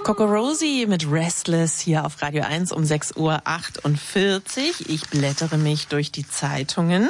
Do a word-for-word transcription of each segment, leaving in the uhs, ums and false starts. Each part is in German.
Coco Rosie mit Restless hier auf Radio eins um sechs Uhr achtundvierzig. Ich blättere mich durch die Zeitungen.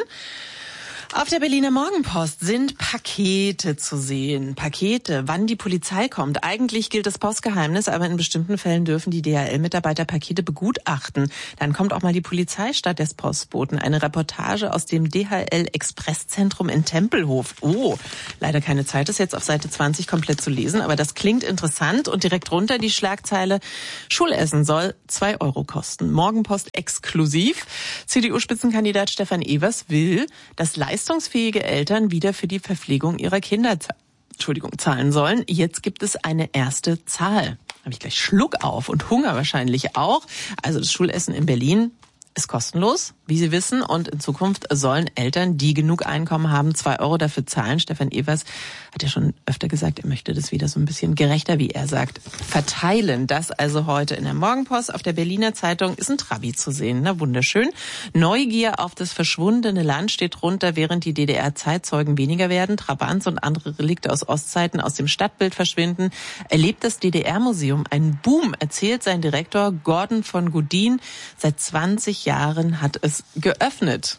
Auf der Berliner Morgenpost sind Pakete zu sehen. Pakete, wann die Polizei kommt. Eigentlich gilt das Postgeheimnis, aber in bestimmten Fällen dürfen die D H L-Mitarbeiter Pakete begutachten. Dann kommt auch mal die Polizei statt des Postboten. Eine Reportage aus dem D H L-Expresszentrum in Tempelhof. Oh, leider keine Zeit, das jetzt auf Seite zwanzig komplett zu lesen, aber das klingt interessant. Und direkt runter die Schlagzeile: Schulessen soll zwei Euro kosten. Morgenpost exklusiv. C D U-Spitzenkandidat Stefan Evers will, dass leistungsfähige Eltern wieder für die Verpflegung ihrer Kinder Entschuldigung, zahlen sollen. Jetzt gibt es eine erste Zahl. Habe ich gleich Schluck auf und Hunger wahrscheinlich auch. Also das Schulessen in Berlin ist kostenlos, wie Sie wissen. Und in Zukunft sollen Eltern, die genug Einkommen haben, zwei Euro dafür zahlen. Stefan Evers hat ja schon öfter gesagt, er möchte das wieder so ein bisschen gerechter, wie er sagt, verteilen. Das also heute in der Morgenpost. Auf der Berliner Zeitung ist ein Trabi zu sehen. Na, wunderschön. Neugier auf das verschwundene Land steht drunter, während die D D R-Zeitzeugen weniger werden, Trabants und andere Relikte aus Ostzeiten aus dem Stadtbild verschwinden, erlebt das D D R-Museum einen Boom, erzählt sein Direktor Gordon von Gudin. Seit zwanzig Jahren hat es geöffnet,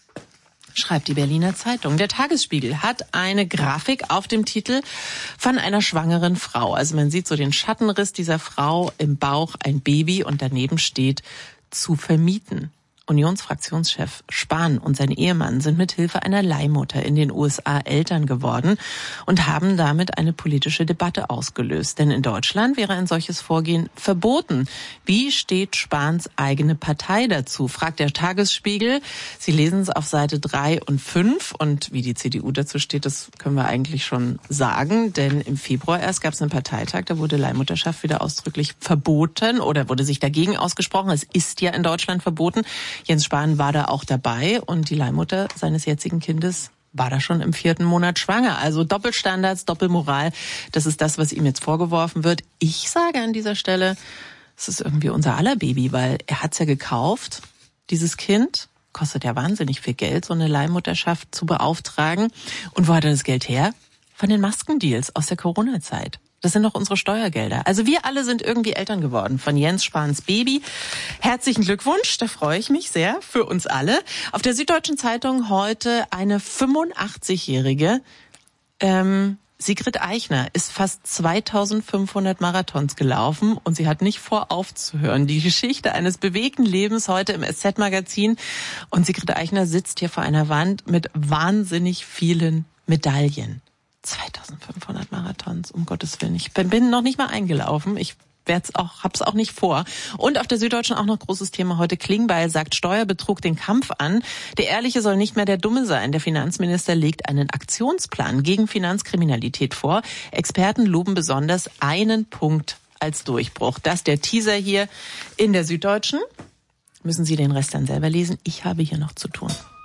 schreibt die Berliner Zeitung. Der Tagesspiegel hat eine Grafik auf dem Titel von einer schwangeren Frau. Also man sieht so den Schattenriss dieser Frau, im Bauch ein Baby und daneben steht zu vermieten. Unionsfraktionschef Spahn und sein Ehemann sind mit Hilfe einer Leihmutter in den U S A Eltern geworden und haben damit eine politische Debatte ausgelöst. Denn in Deutschland wäre ein solches Vorgehen verboten. Wie steht Spahns eigene Partei dazu, fragt der Tagesspiegel. Sie lesen es auf Seite drei und fünf. Und wie die C D U dazu steht, das können wir eigentlich schon sagen. Denn im Februar erst gab es einen Parteitag, da wurde Leihmutterschaft wieder ausdrücklich verboten oder wurde sich dagegen ausgesprochen. Es ist ja in Deutschland verboten. Jens Spahn war da auch dabei und die Leihmutter seines jetzigen Kindes war da schon im vierten Monat schwanger. Also Doppelstandards, Doppelmoral, das ist das, was ihm jetzt vorgeworfen wird. Ich sage an dieser Stelle, es ist irgendwie unser aller Baby, weil er hat's ja gekauft, dieses Kind. Kostet ja wahnsinnig viel Geld, so eine Leihmutterschaft zu beauftragen. Und wo hat er das Geld her? Von den Maskendeals aus der Corona-Zeit. Das sind doch unsere Steuergelder. Also wir alle sind irgendwie Eltern geworden von Jens Spahns Baby. Herzlichen Glückwunsch, da freue ich mich sehr für uns alle. Auf der Süddeutschen Zeitung heute eine fünfundachtzigjährige ähm, Sigrid Eichner ist fast zweitausendfünfhundert Marathons gelaufen und sie hat nicht vor aufzuhören. Die Geschichte eines bewegten Lebens heute im S Z-Magazin. Und Sigrid Eichner sitzt hier vor einer Wand mit wahnsinnig vielen Medaillen. zweitausendfünfhundert Marathons, um Gottes Willen. Ich bin, bin noch nicht mal eingelaufen. Ich werd's auch, hab's auch nicht vor. Und auf der Süddeutschen auch noch großes Thema heute. Klingbeil sagt Steuerbetrug den Kampf an. Der Ehrliche soll nicht mehr der Dumme sein. Der Finanzminister legt einen Aktionsplan gegen Finanzkriminalität vor. Experten loben besonders einen Punkt als Durchbruch. Das der Teaser hier in der Süddeutschen. Müssen Sie den Rest dann selber lesen. Ich habe hier noch zu tun.